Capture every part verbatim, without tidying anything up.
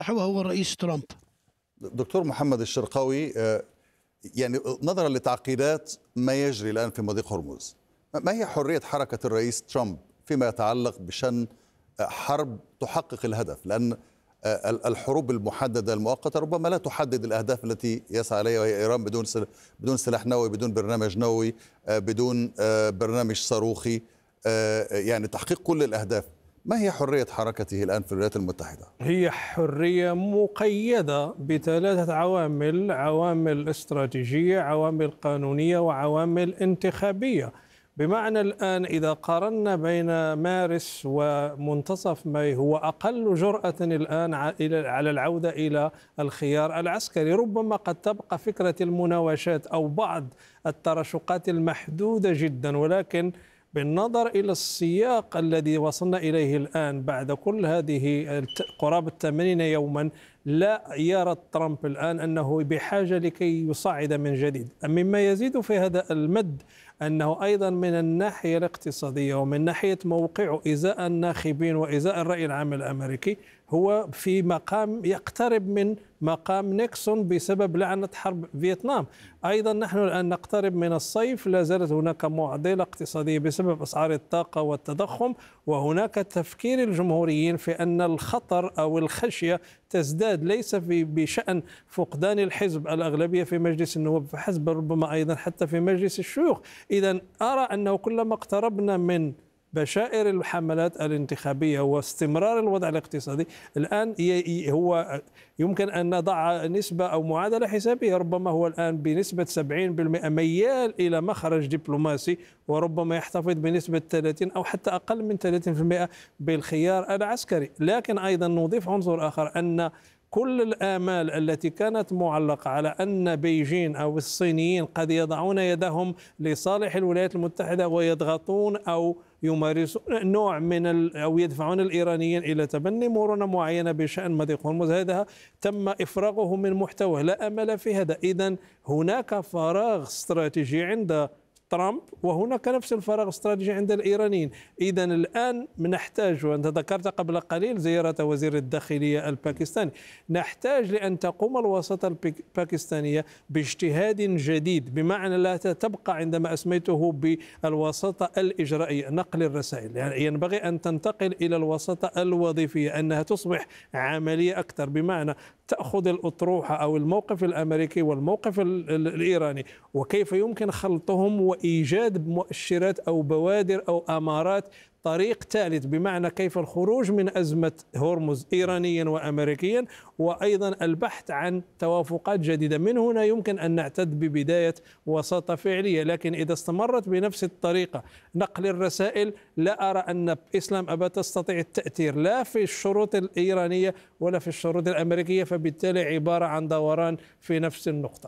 وهو الرئيس ترامب. دكتور محمد الشرقاوي، يعني نظرا لتعقيدات ما يجري الآن في مضيق هرمز، ما هي حرية حركة الرئيس ترامب فيما يتعلق بشن حرب تحقق الهدف؟ لأن الحروب المحددة المؤقتة ربما لا تحدد الأهداف التي يسعى إليها، وهي إيران بدون بدون سلاح نووي، بدون برنامج نووي، بدون برنامج صاروخي، يعني تحقيق كل الأهداف. ما هي حرية حركته الآن في الولايات المتحدة؟ هي حرية مقيدة بثلاثة عوامل: عوامل استراتيجية، عوامل قانونية، وعوامل انتخابية. بمعنى الآن إذا قارنا بين مارس ومنتصف ماي، هو أقل جرأة الآن على العودة إلى الخيار العسكري. ربما قد تبقى فكرة المناوشات أو بعض التراشقات المحدودة جدا، ولكن بالنظر إلى السياق الذي وصلنا إليه الآن بعد كل هذه قرابة ثمانين يوما، لا يرى ترامب الآن أنه بحاجة لكي يصعد من جديد. مما يزيد في هذا المد أنه أيضا من الناحية الاقتصادية ومن ناحية موقعه إزاء الناخبين وإزاء الرأي العام الأمريكي، هو في مقام يقترب من مقام نيكسون بسبب لعنة حرب فيتنام. أيضا نحن الآن نقترب من الصيف، لا زالت هناك معضلة اقتصادية بسبب أسعار الطاقة والتضخم، وهناك تفكير الجمهوريين في أن الخطر أو الخشية تزداد، ليس في بشأن فقدان الحزب الأغلبية في مجلس النواب فحسب، ربما أيضا حتى في مجلس الشيوخ. إذن أرى أنه كلما اقتربنا من بشائر الحملات الانتخابية واستمرار الوضع الاقتصادي، الآن هو يمكن أن نضع نسبة أو معادلة حسابية، ربما هو الآن بنسبة سبعين بالمئة ميال إلى مخرج دبلوماسي، وربما يحتفظ بنسبة ثلاثين أو حتى أقل من ثلاثين بالمئة بالخيار العسكري. لكن أيضا نضيف عنصر آخر، أن كل الآمال التي كانت معلقة على أن بيجين أو الصينيين قد يضعون يدهم لصالح الولايات المتحدة ويضغطون أو يمارسون نوع من أو يدفعون الإيرانيين إلى تبني مرونة معينة بشأن مضيق هرمز، هذا تم إفراغه من محتوى، لا أمل في هذا. إذن هناك فراغ استراتيجي عند ترامب، وهناك نفس الفراغ الاستراتيجي عند الإيرانيين. إذن الآن نحتاج، وأنت ذكرت قبل قليل زيارة وزير الداخلية الباكستاني، نحتاج لأن تقوم الوساطة الباكستانية باجتهاد جديد، بمعنى لا تبقى عندما أسميته بالوساطة الإجرائية نقل الرسائل، يعني ينبغي أن تنتقل إلى الوساطة الوظيفية، أنها تصبح عملية أكثر، بمعنى تأخذ الأطروحة أو الموقف الأمريكي والموقف الإيراني وكيف يمكن خلطهم وإيجاد مؤشرات أو بوادر أو أمارات طريق ثالث، بمعنى كيف الخروج من أزمة هرمز إيرانيا وأمريكيا، وأيضا البحث عن توافقات جديدة. من هنا يمكن أن نعتد ببداية وساطة فعلية. لكن إذا استمرت بنفس الطريقة نقل الرسائل، لا أرى أن إسلام أباد تستطيع التأثير لا في الشروط الإيرانية ولا في الشروط الأمريكية، فبالتالي عبارة عن دوران في نفس النقطة.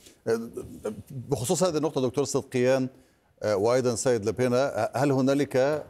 بخصوص هذه النقطة دكتور صدقيان وأيضا سيد لبينا، هل هنالك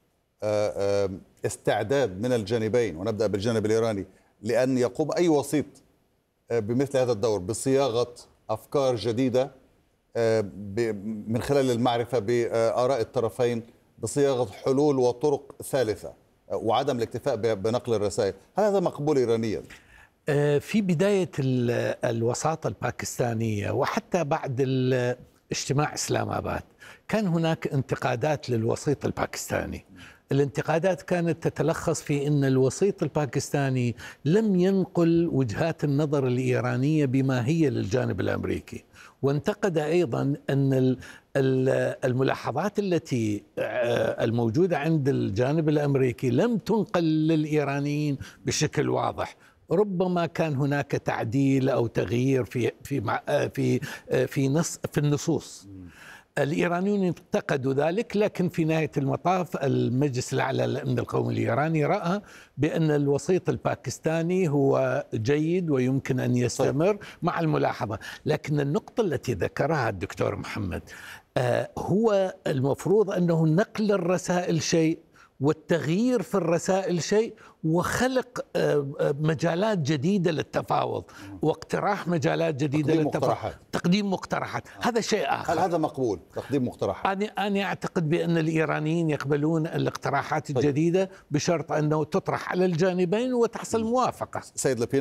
استعداد من الجانبين، ونبدأ بالجانب الإيراني، لأن يقوم أي وسيط بمثل هذا الدور بصياغة أفكار جديدة من خلال المعرفة بآراء الطرفين، بصياغة حلول وطرق ثالثة وعدم الاكتفاء بنقل الرسائل؟ هل هذا مقبول إيرانيا؟ في بداية الوساطة الباكستانية وحتى بعد اجتماع إسلام آباد كان هناك انتقادات للوسيط الباكستاني. الانتقادات كانت تتلخص في أن الوسيط الباكستاني لم ينقل وجهات النظر الإيرانية بما هي للجانب الأمريكي، وانتقد أيضا أن الملاحظات التي الموجودة عند الجانب الأمريكي لم تنقل للإيرانيين بشكل واضح. ربما كان هناك تعديل أو تغيير في في في في نص في النصوص. الإيرانيون انتقدوا ذلك، لكن في نهاية المطاف المجلس الأعلى للأمن القومي الإيراني رأى بأن الوسيط الباكستاني هو جيد ويمكن أن يستمر مع الملاحظة. لكن النقطة التي ذكرها الدكتور محمد، هو المفروض أنه نقل الرسائل شيء والتغيير في الرسائل شيء، وخلق مجالات جديدة للتفاوض واقتراح مجالات جديدة تقديم للتفاوض، مقترحات. تقديم مقترحات. هذا شيء آخر. هل هذا مقبول تقديم مقترحات؟ أنا أنا أعتقد بأن الإيرانيين يقبلون الاقتراحات الجديدة بشرط أنه تطرح على الجانبين وتحصل موافقة. سيد لبيب